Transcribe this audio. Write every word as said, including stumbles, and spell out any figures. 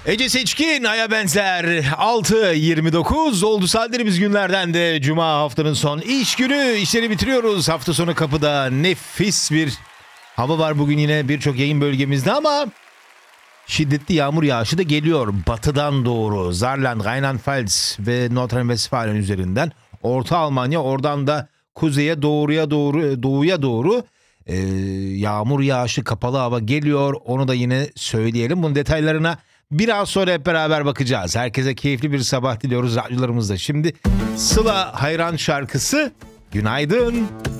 Ece Seçkin, Ay'a benzer. altı yirmi dokuz oldu saatlerimiz, günlerden de Cuma, haftanın son iş günü. İşleri bitiriyoruz. Hafta sonu kapıda, nefis bir hava var bugün yine birçok yayın bölgemizde ama şiddetli yağmur yağışı da geliyor. Batıdan doğru Saarland, Rheinland-Pfalz ve Nordrhein-Westfalen üzerinden Orta Almanya, oradan da kuzeye doğruya doğru doğuya doğru e, yağmur yağışı, kapalı hava geliyor. Onu da yine söyleyelim. Bunun detaylarına biraz sonra hep beraber bakacağız. Herkese keyifli bir sabah diliyoruz radyolarımızda. Şimdi Sıla Hayran şarkısı. Günaydın.